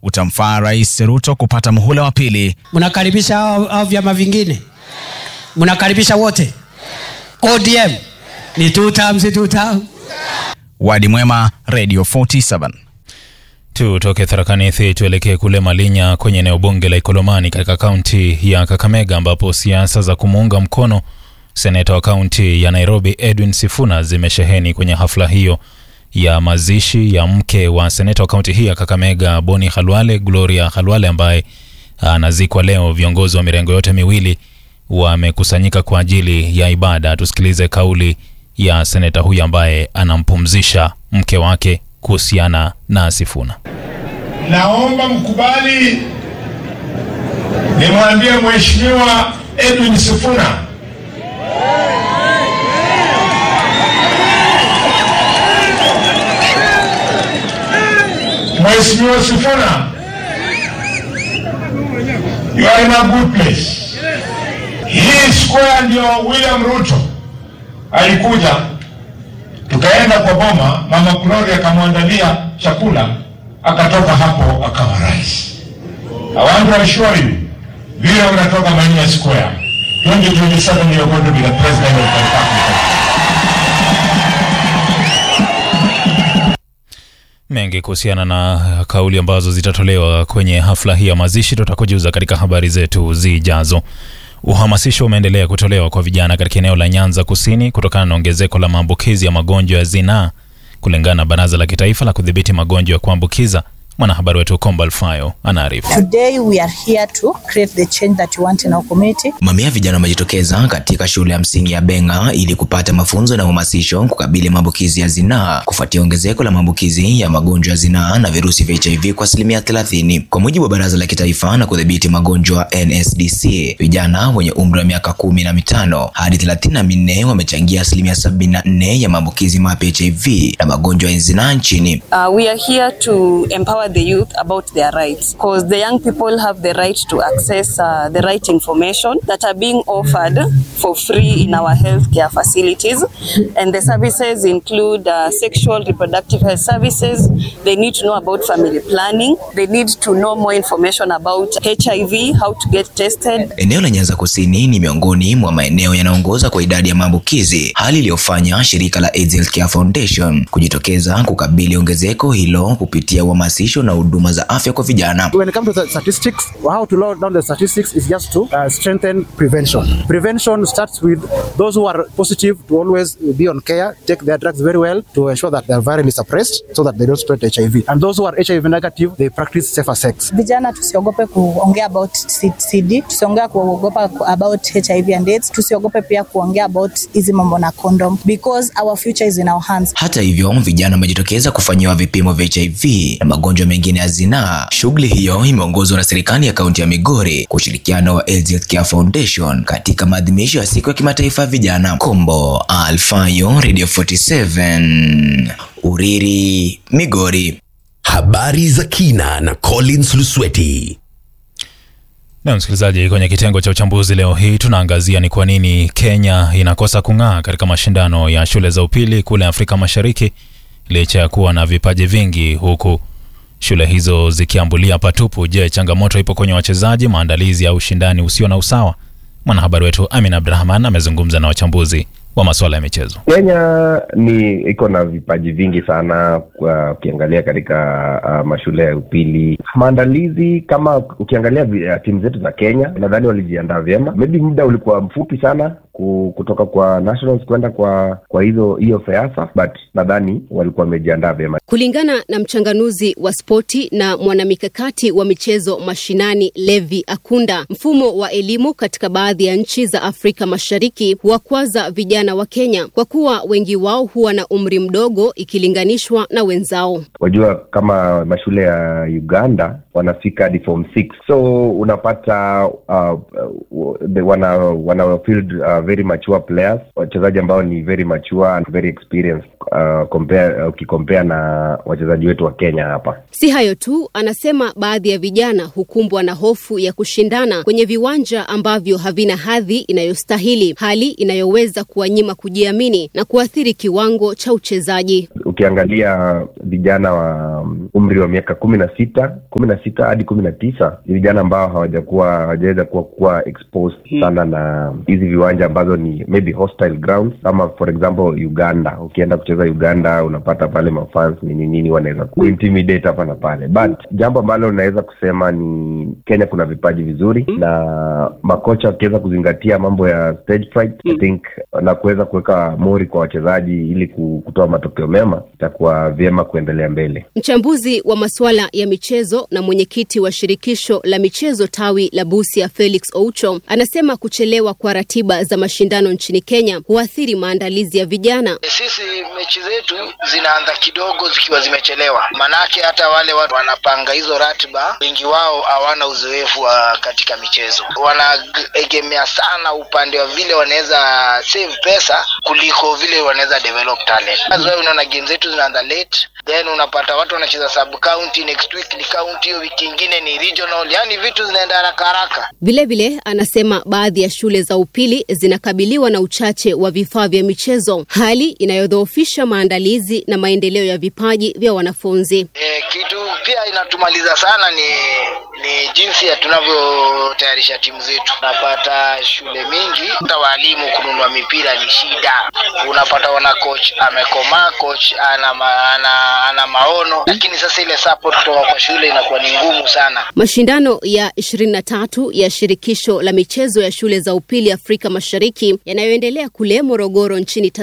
utamfaa Rais Ruto kupata muhula wa pili. Mnakaribisha hao vyama vingine? Mnakaribisha wote? ODM ni 2 terms. Wadi Mwema, Radio 47. Tutoke Tharaka Nithi tuelekee kule Malinya kwenye eneo bunge la Ikolomani katika kaunti ya Kakamega, ambapo siasa za kumuunga mkono seneta wa kaunti ya Nairobi Edwin Sifuna zimesheheni kwenye hafla hiyo ya mazishi ya mke wa seneta wa kaunti hii ya Kakamega Boni Khalwale, Gloria Khalwale, ambaye anazikwa leo. Viongozi wa mirengo yote miwili wamekusanyika kwa ajili ya ibada. Tusikilize kauli ya seneta huyu ambaye anampumzisha mke wake kuhusiana na Sifuna. Naomba mkubali nimwambie Mheshimiwa Edwin Sifuna Mheshimiwa Sifuna, you are in a good place. Hii square ndio William Ruto alikuja, tukaenda kwa boma, Mama Gloria akamwandalia chakula, akatoka hapo akawa rais. I want to assure you, vile unatoka Malinya Square, 2027 you are going to be the president of the country. Mengi kuhusiana na kauli ambazo zitatolewa kwenye hafla hii ya mazishi tutakujuza katika habari zetu zijazo. Uhamasisho umeendelea kutolewa kwa vijana katika eneo la Nyanza Kusini kutokana na ongezeko la maambukizi ya magonjwa ya zinaa, kulingana na Baraza la Kitaifa la Kudhibiti Magonjwa ya Kuambukiza. Mwanahabari wetu Komba Alfayo anaarifu. Today we are here to create the change that we want in our community. Mamia vijana wamejitokeza katika shule ya msingi ya Benga ili kupata mafunzo na uhamasisho kukabili maambukizi ya zinaa kufuatia ongezeko la maambukizi ya magonjwa ya zinaa na virusi vya HIV kwa 30%. Kwa mujibu wa Baraza la Kitaifa la Kudhibiti Magonjwa NSDC, vijana wenye umri wa miaka 15 hadi 34 wamechangia 74% ya maambukizi mapya ya HIV na magonjwa ya zinaa nchini. We are here to empower the youth about their rights, because the young people have the right to access the right information that are being offered for free in our healthcare facilities, and the services include sexual reproductive health services. They need to know about family planning, they need to know more information about HIV, how to get tested. Eneo la Nyanza Kusini ni miongoni mwa maeneo yanaongoza kwa idadi ya maambukizi, hali iliyofanya shirika la AIDS Healthcare Foundation kujitokeza kukabili ongezeko hilo kupitia uhamasisho na huduma za afya kwa vijana. When it comes to the statistics, how to lower down the statistics is just to strengthen prevention. Prevention starts with those who are positive to always be on care, take their drugs very well to ensure that they are virally suppressed so that they don't spread HIV. And those who are HIV negative, they practice safer sex. Vijana tusiogope kuongea about CD, tusiongea kuogopa about HIV and AIDS, tusiogope pia kuongea about hizi mambo na condom, because our future is in our hands. Hata hivyo, vijana wamejitokeza kufanyiwa vipimo vya HIV na magonjwa mengine ya zinaa. Shughuli hiyo imeongozwa na serikali ya kaunti ya Migori kwa ushirikiano wa AIDS Healthcare Foundation katika maadhimisho ya siku ya kimataifa ya vijana. Kombo Alfayo, Radio 47, Uriri, Migori. Habari za kina na Collins Lusweti. Na msikilizaji, kwenye kitengo cha uchambuzi leo hii tunaangazia ni kwa nini Kenya inakosa kung'aa katika mashindano ya shule za upili kule Afrika Mashariki licha ya kuwa na vipaji vingi, huku shule hizo zikiambulia patupu. Je, changamoto ipo kwenye wachezaji, maandalizi au ushindani usio na usawa? Mwanahabari wetu Amin Abdrahman amezungumza na wachambuzi wa masuala ya michezo. Kenya iko na vipaji vingi sana ukiangalia katika mashule ya upili. Maandalizi, kama ukiangalia timu zetu za Kenya, nadhani walijiandaa vyema. Maybe muda ulikuwa mfupi sana kutoka kwa nationals kwenda kwa hiyo FEASA, but nadhani walikuwa wamejiandaa vyema. Kulingana na mchanganuzi wa spoti na mwanamikakati wa michezo mashinani Levi Akunda, mfumo wa elimu katika baadhi ya nchi za Afrika Mashariki huwakwaza vijana wa Kenya kwa kuwa wengi wao huwa na umri mdogo ikilinganishwa na wenzao. Wajua kama mashule ya Uganda wanafika hadi form 6, so unapata wana field very mature players, wachezaji ambao ni very mature and very experienced ukikompare na wachezaji wetu wa Kenya hapa. Si hayo tu, anasema baadhi ya vijana hukumbwa na hofu ya kushindana kwenye viwanja ambavyo havina hadhi inayostahili, hali inayoweza kuwanyima kujiamini na kuathiri kiwango cha uchezaji. ukiangalia vijana wa umri wa miaka 16 hadi 19 ni vijana ambao hawajaweza kuwa exposed sana na hizi viwanja ambazo ni maybe hostile grounds, kama for example Uganda. Ukienda kucheza Uganda unapata pale mafans nini wanaweza kuintimidate hapa na pale. But jambo ambalo naweza kusema ni Kenya kuna vipaji vizuri, na makocha wakiweza kuzingatia mambo ya stage fright, I think, na kuweza kuweka mori kwa wachezaji ili kutoa matokeo mema, itakuwa vyema kuendelea mbele. Mchambuzi wa masuala ya michezo na mwenyekiti wa shirikisho la michezo tawi la Busia, Felix Oucho, anasema kuchelewa kwa ratiba za mashindano nchini Kenya huathiri maandalizi ya vijana. Sisi mechi zetu zinaanza kidogo zikiwa zimechelewa. Manake hata wale watu wanapanga hizo ratiba, wengi wao hawana uzoefu katika michezo. Wanaegemea sana upande wa vile wanaweza save pesa kuliko vile wanaweza develop talent. That's why unaona game zetu zinaanza late. Then unapata watu wanacheza sub county, next week ni county, wiki nyingine ni regional. Yani vitu zinaenda haraka. Vile vile anasema baadhi ya shule za upili zinakabiliwa na uchache wa vifaa vya michezo, hali inayodhoofisha maandalizi na maendeleo ya vipaji vya wanafunzi. Kitu pia inatumaliza sana ni jinsi ya tunavyotayarisha timu zetu. Unapata shule mingi hata walimu kununua mipira ni shida. Unapata wana coach amekomaa, coach ana maono, lakini sasa ile support kutoka kwa shule inakuwa ni ngumu sana. Mashindano ya 23 ya shirikisho la michezo ya shule za upili Afrika Mashariki yanayoendelea kule Morogoro nchini